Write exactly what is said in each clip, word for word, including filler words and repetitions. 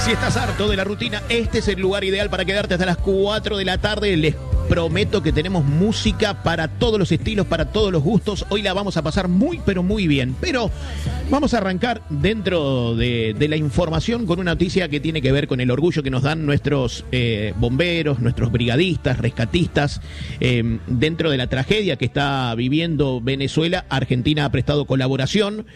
Si estás harto de la rutina, este es el lugar ideal para quedarte hasta las cuatro de la tarde. Les prometo que tenemos música para todos los estilos, para todos los gustos. Hoy la vamos a pasar muy, pero muy bien. Pero vamos a arrancar dentro de, de la información con una noticia que tiene que ver con el orgullo que nos dan nuestros eh, bomberos, nuestros brigadistas, rescatistas. Eh, dentro de la tragedia que está viviendo Venezuela, Argentina ha prestado colaboración.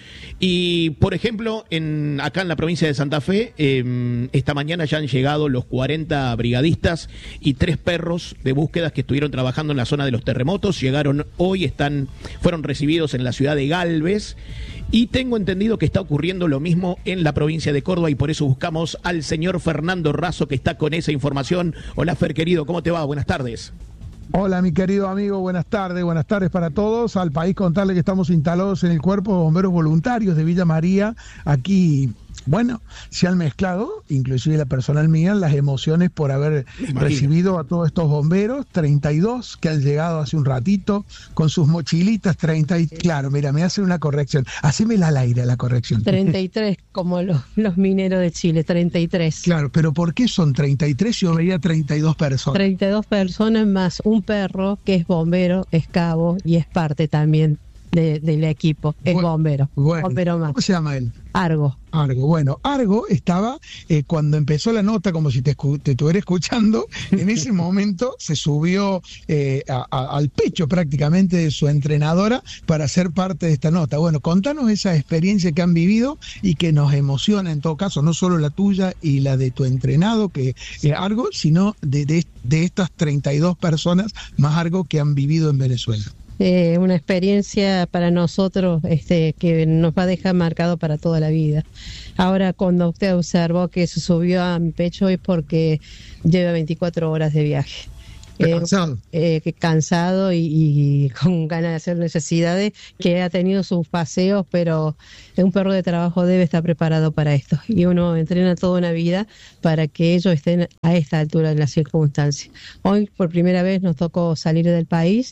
Y, por ejemplo, en, acá en la provincia de Santa Fe, eh, esta mañana ya han llegado los cuarenta brigadistas y tres perros de búsqueda que estuvieron trabajando en la zona de los terremotos. Llegaron hoy, están, fueron recibidos en la ciudad de Galvez. Y tengo entendido que está ocurriendo lo mismo en la provincia de Córdoba y por eso buscamos al señor Fernando Razo, que está con esa información. Hola, Fer, querido, ¿cómo te va? Buenas tardes. Hola, mi querido amigo, buenas tardes, buenas tardes para todos. Al país contarle que estamos instalados en el Cuerpo de Bomberos Voluntarios de Villa María. Aquí, bueno, se han mezclado, inclusive la personal mía, las emociones por haber recibido a todos estos bomberos, treinta y dos que han llegado hace un ratito, con sus mochilitas, treinta y... Claro, mira, me hacen una corrección, hacémela al aire la corrección. treinta y tres, como los, los mineros de Chile, treinta y tres. Claro, pero ¿por qué son treinta y tres? Yo veía treinta y dos personas. treinta y dos personas más un perro que es bombero, es cabo y es parte también de, del equipo, es bueno, bombero, bueno. bombero más. ¿Cómo se llama él? Argo. Argo, bueno, Argo estaba, eh, cuando empezó la nota, como si te, escu- te estuviera escuchando, en ese momento se subió eh, a, a, al pecho prácticamente de su entrenadora para ser parte de esta nota. Bueno, contanos esa experiencia que han vivido y que nos emociona en todo caso, no solo la tuya y la de tu entrenado, que eh, Argo, sino de, de, de estas treinta y dos personas más Argo que han vivido en Venezuela. Eh, una experiencia para nosotros este, que nos va a dejar marcado para toda la vida. Ahora, cuando usted observó que se subió a mi pecho es porque lleva veinticuatro horas de viaje. Eh, cansado. Eh, que cansado y, y con ganas de hacer necesidades, que ha tenido sus paseos, pero un perro de trabajo debe estar preparado para esto. Y uno entrena toda una vida para que ellos estén a esta altura de las circunstancias. Hoy, por primera vez, nos tocó salir del país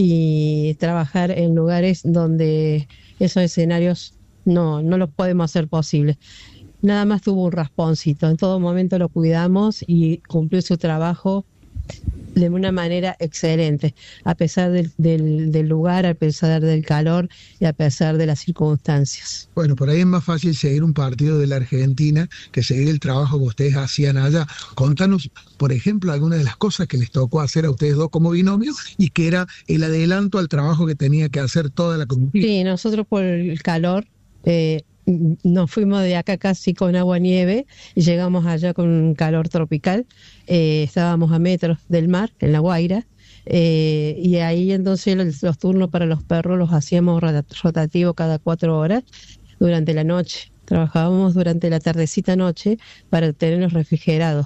y trabajar en lugares donde esos escenarios no, no los podemos hacer posibles. Nada más tuvo un rasponcito. En todo momento lo cuidamos y cumplió su trabajo de una manera excelente, a pesar del, del, del lugar, a pesar del calor y a pesar de las circunstancias. Bueno, por ahí es más fácil seguir un partido de la Argentina que seguir el trabajo que ustedes hacían allá. Contanos, por ejemplo, algunas de las cosas que les tocó hacer a ustedes dos como binomio y que era el adelanto al trabajo que tenía que hacer toda la comunidad. Sí, nosotros por el calor eh, nos fuimos de acá casi con agua nieve y llegamos allá con un calor tropical. Eh, estábamos a metros del mar, en La Guaira, eh, y ahí entonces los, los turnos para los perros los hacíamos rotativos cada cuatro horas durante la noche. Trabajábamos durante la tardecita noche para tenerlos refrigerados,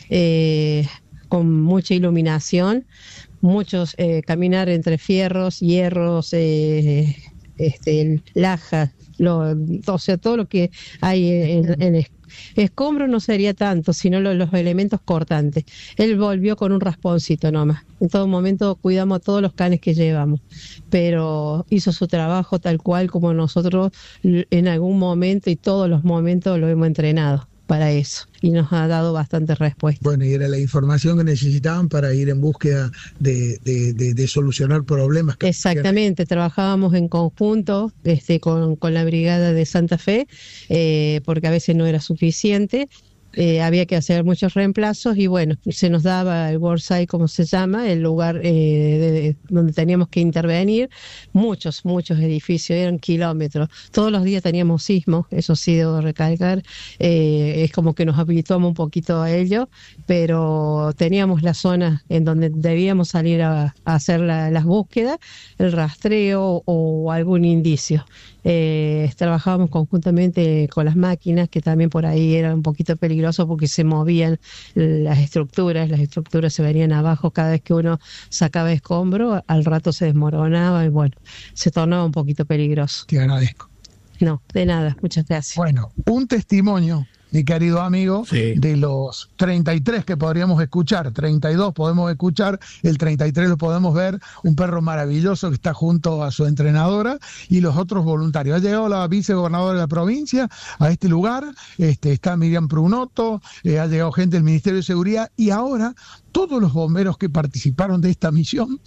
eh, con mucha iluminación, muchos eh, caminar entre fierros, hierros, eh, este, lajas, Lo, o sea, todo lo que hay en, en escombro no sería tanto, sino lo, los elementos cortantes. Él volvió con un rasponcito nomás. En todo momento cuidamos a todos los canes que llevamos, pero hizo su trabajo tal cual como nosotros en algún momento y todos los momentos lo hemos entrenado para eso y nos ha dado bastantes respuestas. Bueno, y era la información que necesitaban para ir en búsqueda de, de, de, de solucionar problemas. Que Exactamente, que... trabajábamos en conjunto este, con, con la brigada de Santa Fe, eh, porque a veces no era suficiente. Eh, había que hacer muchos reemplazos y bueno, se nos daba el worksite, como se llama, el lugar eh, de, de, donde teníamos que intervenir. Muchos, muchos edificios, eran kilómetros. Todos los días teníamos sismos, eso sí debo recalcar. Eh, es como que nos habituamos un poquito a ello, pero teníamos la zona en donde debíamos salir a, a hacer la, las búsquedas, el rastreo o algún indicio. Eh, trabajábamos conjuntamente con las máquinas, que también por ahí era un poquito peligroso porque se movían las estructuras, las estructuras se venían abajo cada vez que uno sacaba escombro, al rato se desmoronaba y bueno, se tornaba un poquito peligroso. Te agradezco. No, de nada, muchas gracias. Bueno, un testimonio mi querido amigo, sí. de los treinta y tres que podríamos escuchar, treinta y dos podemos escuchar, el treinta y tres lo podemos ver, un perro maravilloso que está junto a su entrenadora y los otros voluntarios. Ha llegado la vicegobernadora de la provincia a este lugar, este, está Miriam Prunoto, eh, ha llegado gente del Ministerio de Seguridad y ahora todos los bomberos que participaron de esta misión,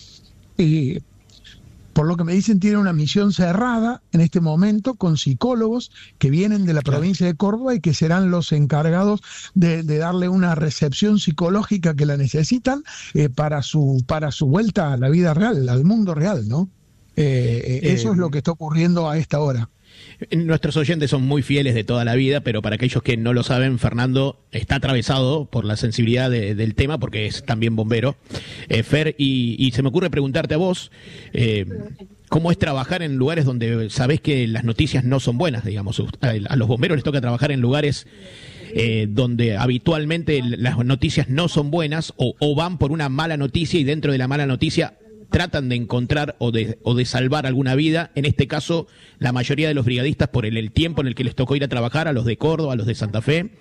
eh, por lo que me dicen, tiene una misión cerrada en este momento con psicólogos que vienen de la provincia de Córdoba y que serán los encargados de, de darle una recepción psicológica que la necesitan eh, para su para su vuelta a la vida real, al mundo real, ¿no? Eh, eh, eso eh, es lo que está ocurriendo a esta hora. Nuestros oyentes son muy fieles de toda la vida, pero para aquellos que no lo saben, Fernando está atravesado por la sensibilidad de, del tema, porque es también bombero. Eh, Fer, y, y se me ocurre preguntarte a vos, eh, ¿cómo es trabajar en lugares donde sabés que las noticias no son buenas, digamos? A, a los bomberos les toca trabajar en lugares eh, donde habitualmente las noticias no son buenas o, o van por una mala noticia y dentro de la mala noticia tratan de encontrar o de, o de salvar alguna vida. En este caso, la mayoría de los brigadistas, por el, el tiempo en el que les tocó ir a trabajar, a los de Córdoba, a los de Santa Fe,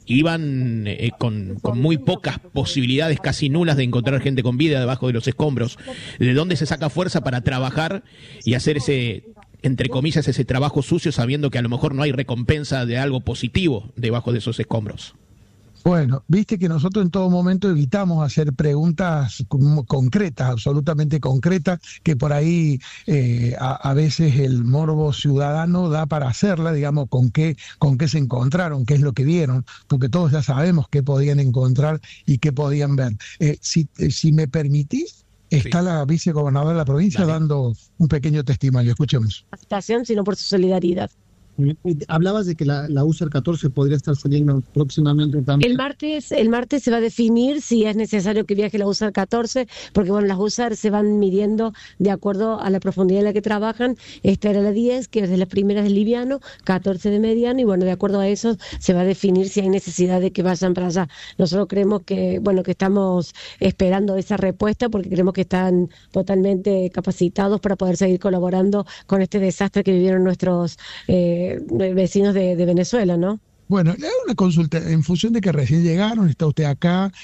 iban eh, con, con muy pocas posibilidades, casi nulas, de encontrar gente con vida debajo de los escombros. ¿De dónde se saca fuerza para trabajar y hacer ese, entre comillas, ese trabajo sucio, sabiendo que a lo mejor no hay recompensa de algo positivo debajo de esos escombros? Bueno, viste que nosotros en todo momento evitamos hacer preguntas concretas, absolutamente concretas, que por ahí eh, a, a veces el morbo ciudadano da para hacerla, digamos, con qué, con qué se encontraron, qué es lo que vieron, porque todos ya sabemos qué podían encontrar y qué podían ver. Eh, si, eh, si me permitís, está sí. la vicegobernadora de la provincia Dale. dando un pequeño testimonio. Escuchemos. Aceptación, sino por su solidaridad. Hablabas de que la, la U S E R catorce podría estar saliendo próximamente también. El martes, el martes se va a definir si es necesario que viaje la U S E R catorce, porque bueno, las U S E R se van midiendo de acuerdo a la profundidad en la que trabajan. Esta era la diez, que es de las primeras de liviano, catorce de mediano, y bueno, de acuerdo a eso se va a definir si hay necesidad de que vayan para allá. Nosotros creemos que, bueno, que estamos esperando esa respuesta porque creemos que están totalmente capacitados para poder seguir colaborando con este desastre que vivieron nuestros eh, vecinos de, de Venezuela, ¿no? Bueno, le hago una consulta, en función de que recién llegaron, está usted acá,